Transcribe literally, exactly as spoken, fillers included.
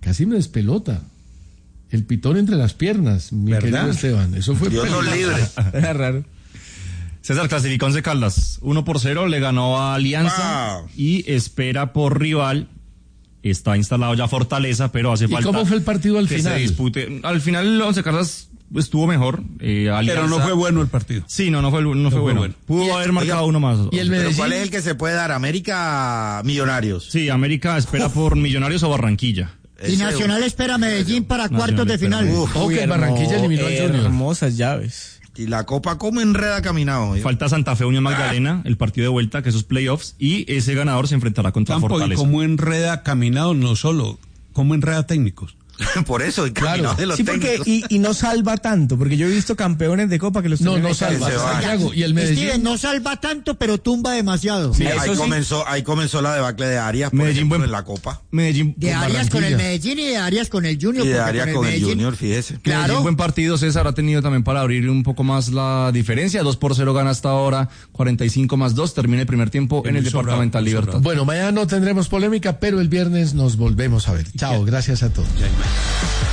casi me despelota. El pitón entre las piernas, mi ¿verdad? querido Esteban. Eso fue Dios nos libre. Era raro. César, clasificó Once Caldas. uno por cero, le ganó a Alianza Wow. y espera por rival. Está instalado ya Fortaleza, pero hace ¿Y falta. cómo fue el partido al que final? se dispute. Al final, Once Caldas estuvo mejor. Eh, Alianza... Pero no fue bueno el partido. Sí, no, no fue, no fue, No fue bueno. bueno. Pudo Y- haber marcado oiga, uno más. Y el Pero Medellín. ¿cuál es el que se puede dar? América Millonarios. Sí, América espera por Millonarios o Barranquilla. Y Nacional espera a Medellín para cuartos de final. Uf, Ojo que Uy, Barranquilla hermo- eliminó al Junior. Hermosas llaves. y la Copa como enreda caminado. ¿eh? Falta Santa Fe Unión Magdalena, el partido de vuelta, que esos playoffs, y ese ganador se enfrentará contra Campo, y Fortaleza. como enreda caminado, no solo, como enreda técnicos. Por eso, el Claro. caminado de los Sí, porque, técnicos. y, y no salva tanto, porque yo he visto campeones de Copa que los No, tenían no en salva. se va. Santiago, y el Medellín. Steven no salva tanto, pero tumba demasiado. Sí, Eso ahí, sí. comenzó, ahí comenzó la debacle de Arias, por Medellín, ejemplo, buen- en la Copa. Medellín, De con Arias con el Barranquilla. Medellín y de Arias con el Junior. Y de porque Arias con el Medellín- Junior, fíjese. Claro. Medellín, buen partido, César, ha tenido también para abrir un poco más la diferencia. dos por cero gana hasta ahora, cuarenta y cinco más dos, termina el primer tiempo en Muy el sobrado, Departamental muy Libertad. sobrado. Bueno, mañana no tendremos polémica, pero el viernes nos volvemos a ver. Chao, gracias a todos. Ya hay más.